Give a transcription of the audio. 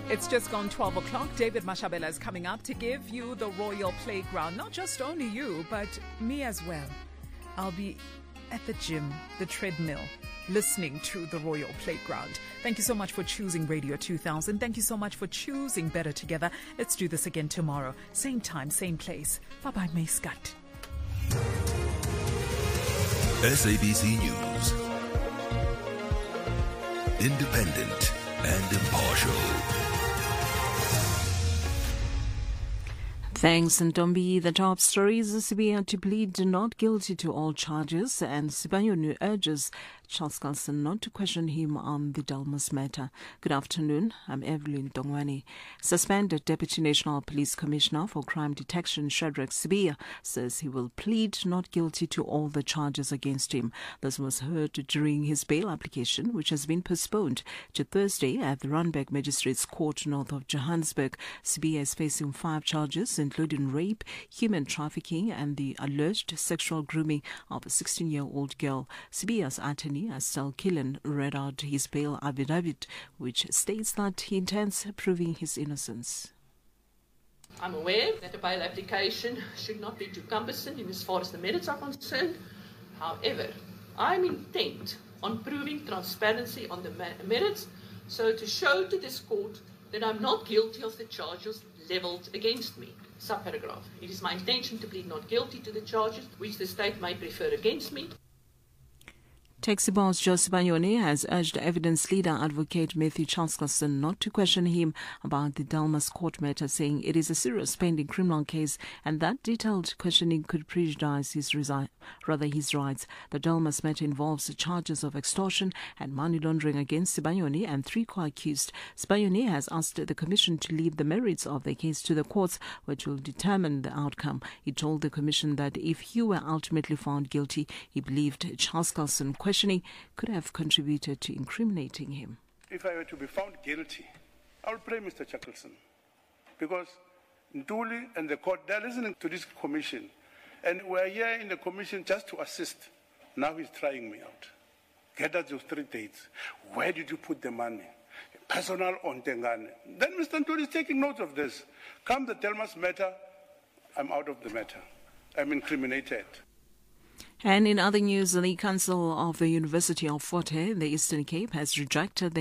It's just gone 12 o'clock. David Mashabela is coming up to give you the Royal Playground. Not just only you, but me as well. I'll be at the gym, the treadmill, listening to the Royal Playground. Thank you so much for choosing Radio 2000. Thank you so much for choosing Better Together. Let's do this again tomorrow. Same time, same place. Bye-bye, Mayscut. SABC News. Independent and impartial. Thanks, Ntombi. The top stories: Sibiya to plead not guilty to all charges, and Sibanyoni urges Charles Carlson not to question him on the Delmas matter. Good afternoon. I'm Evelyn Dongwani. Suspended Deputy National Police Commissioner for Crime Detection Shadrack Sibiya says he will plead not guilty to all the charges against him. This was heard during his bail application, which has been postponed to Thursday at the Randburg Magistrates Court north of Johannesburg. Sibiya is facing 5 charges, including rape, human trafficking, and the alleged sexual grooming of a 16-year-old girl. Sibiya's attorney, Estelle Killen, read out his bail affidavit, which states that he intends proving his innocence. I'm aware that a bail application should not be too cumbersome in as far as the merits are concerned. However, I'm intent on proving transparency on the merits, so to show to this court that I'm not guilty of the charges levelled against me. Subparagraph. It is my intention to plead not guilty to the charges which the state may prefer against me. Taxi boss Joseph Banyoni has urged evidence leader advocate Matthew Charles Carlson not to question him about the Delmas court matter, saying it is a serious pending criminal case and that detailed questioning could prejudice his rights. The Delmas matter involves the charges of extortion and money laundering against Sibanyoni and 3 co-accused. Sibanyoni has asked the commission to leave the merits of the case to the courts, which will determine the outcome. He told the commission that if he were ultimately found guilty, he believed Charles Carlson questioning could have contributed to incriminating him. If I were to be found guilty, I would blame Mr. Chuckleson, because Ntuli and the court, they're listening to this commission, and we're here in the commission just to assist. Now he's trying me out. Get us those 3 dates. Where did you put the money? Personal on Tengane. Then Mr. Ntuli is taking note of this. Come the Delmas matter, I'm out of the matter. I'm incriminated. And in other news, the Council of the University of Fort Hare in the Eastern Cape has rejected the